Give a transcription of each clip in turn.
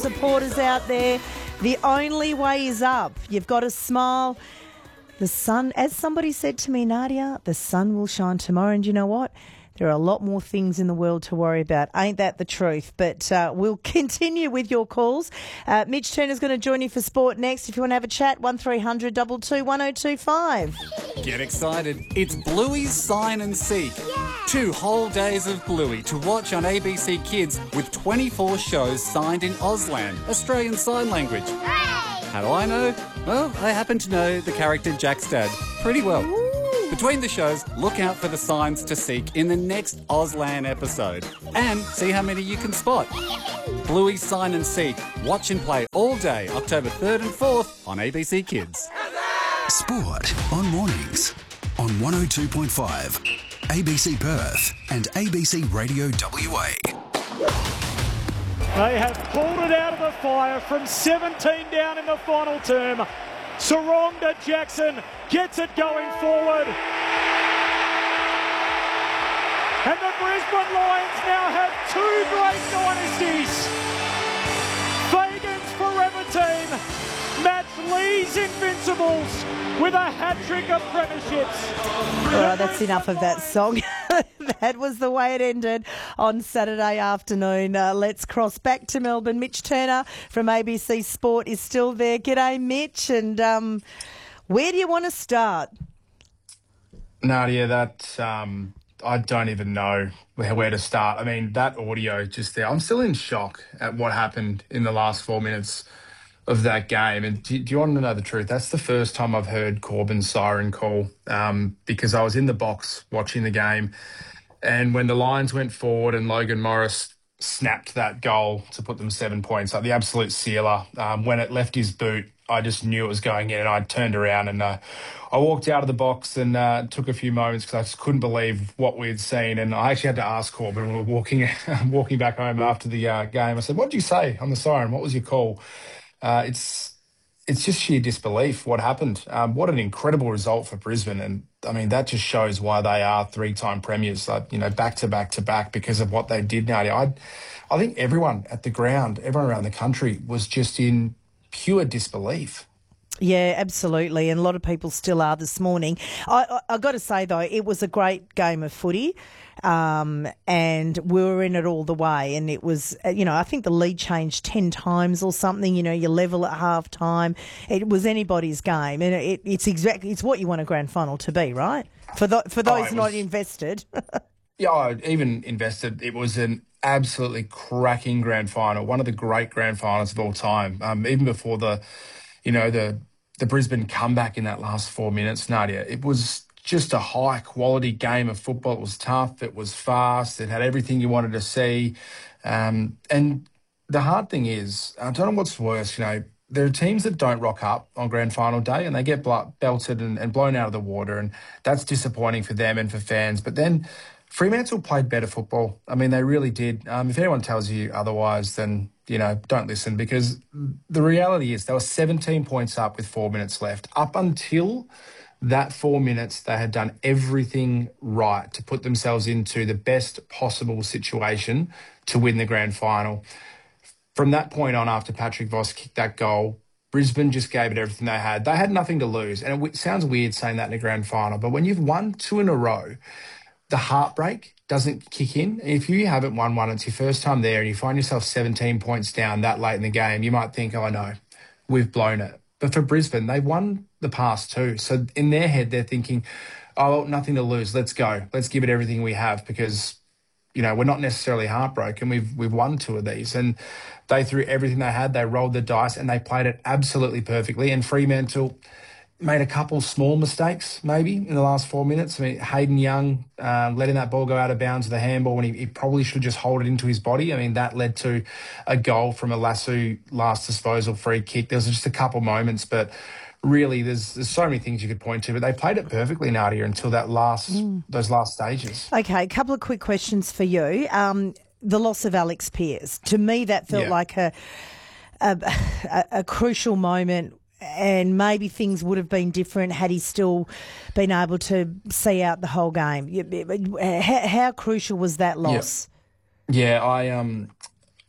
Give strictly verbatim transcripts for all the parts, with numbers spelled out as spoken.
supporters out there. The only way is up. You've got to smile. The sun, as somebody said to me, Nadia, the sun will shine tomorrow. And you know what? There are a lot more things in the world to worry about. Ain't that the truth? But uh, we'll continue with your calls. Uh, Mitch Turner's going to join you for sport next. If you want to have a chat, one three hundred two two one oh two five. Get excited. It's Bluey's Sign and Seek. Yeah. Two whole days of Bluey to watch on A B C Kids with twenty-four shows signed in Auslan, Australian Sign Language. Hooray! How do I know? Well, I happen to know the character Jack's dad pretty well. Ooh. Between the shows, look out for the signs to seek in the next Auslan episode and see how many you can spot. Bluey's Sign and Seek. Watch and play all day, October third and fourth on A B C Kids. Sport on mornings on one oh two point five, A B C Perth and A B C Radio W A. They have pulled it out of the fire from seventeen down in the final term. Sarongda Jackson gets it going forward. And the Brisbane Lions now have two great dynasties. Fagan's Forever Team match Lee's Invincibles with a hat-trick of premierships. All right, that's enough of that song. That was the way it ended on Saturday afternoon. Uh, let's cross back to Melbourne. Mitch Turner from A B C Sport is still there. G'day, Mitch. And um, where do you want to start? Nadia, that um, I don't even know where, where to start. I mean, that audio just there. I'm still in shock at what happened in the last four minutes of that game. And do, do you want to know the truth? That's the first time I've heard Corbin's siren call um, because I was in the box watching the game. And when the Lions went forward and Logan Morris snapped that goal to put them seven points, like the absolute sealer, um, when it left his boot, I just knew it was going in, and I turned around and uh, I walked out of the box and uh, took a few moments because I just couldn't believe what we had seen. And I actually had to ask Corbin when we were walking, walking back home after the uh, game. I said, "What did you say on the siren? What was your call?" Uh, it's it's just sheer disbelief what happened. Um, what an incredible result for Brisbane. And, I mean, that just shows why they are three-time premiers, like, you know, back to back to back because of what they did, Nadia. I, I think everyone at the ground, everyone around the country was just in pure disbelief. Yeah, absolutely. And a lot of people still are this morning. I, I, I got to say, though, it was a great game of footy. Um, and we were in it all the way. And it was, you know, I think the lead changed ten times or something. You know, you level at half time. It was anybody's game. And it, it's exactly, it's what you want a grand final to be, right? For, the, for those oh, was, not invested. Yeah, I even invested. It was an absolutely cracking grand final. One of the great grand finals of all time. Um, even before the, you know, the, the Brisbane comeback in that last four minutes, Nadia, it was just a high-quality game of football. It was tough. It was fast. It had everything you wanted to see. Um, and the hard thing is, I don't know what's worse, you know, there are teams that don't rock up on grand final day and they get belted and, and blown out of the water, and that's disappointing for them and for fans. But then Fremantle played better football. I mean, they really did. Um, if anyone tells you otherwise, then, you know, don't listen, because the reality is they were seventeen points up with four minutes left. Up until that four minutes, they had done everything right to put themselves into the best possible situation to win the grand final. From that point on, after Patrick Voss kicked that goal, Brisbane just gave it everything they had. They had nothing to lose. And it sounds weird saying that in a grand final, but when you've won two in a row, the heartbreak doesn't kick in. If you haven't won one, it's your first time there, and you find yourself seventeen points down that late in the game, you might think, oh, no, we've blown it. But for Brisbane, they won the past two. So in their head, they're thinking, oh, well, nothing to lose. Let's go. Let's give it everything we have because, you know, we're not necessarily heartbroken. We've we've won two of these. And they threw everything they had. They rolled the dice and they played it absolutely perfectly. And Fremantle made a couple small mistakes maybe in the last four minutes. I mean, Hayden Young uh, letting that ball go out of bounds with a handball when he, he probably should just hold it into his body. I mean, that led to a goal from a Lasso last disposal free kick. There was just a couple moments, but really there's there's so many things you could point to. But they played it perfectly, Nadia, until that last mm. those last stages. Okay, a couple of quick questions for you. Um, the loss of Alex Pearce. To me, that felt yeah. like a, a, a, a crucial moment. And maybe things would have been different had he still been able to see out the whole game. How, how crucial was that loss? Yeah, yeah I um,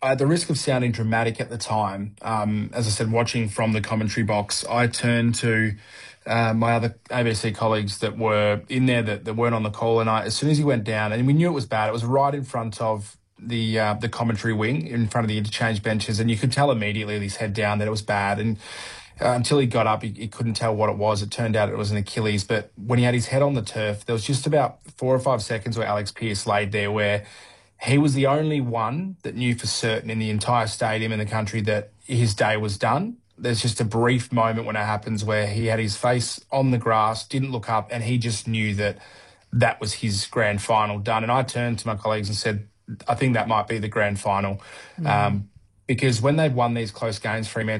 at the risk of sounding dramatic at the time, um, as I said, watching from the commentary box, I turned to uh, my other A B C colleagues that were in there that, that weren't on the call, and I, as soon as he went down, and we knew it was bad, it was right in front of the uh, the commentary wing, in front of the interchange benches, and you could tell immediately with his head down that it was bad, and uh, until he got up, he, he couldn't tell what it was. It turned out it was an Achilles, but when he had his head on the turf, there was just about four or five seconds where Alex Pearce laid there where he was the only one that knew for certain in the entire stadium in the country that his day was done. There's just a brief moment when it happens where he had his face on the grass, didn't look up, and he just knew that that was his grand final done. And I turned to my colleagues and said, I think that might be the grand final. Mm. Um, because when they've won these close games, Fremantle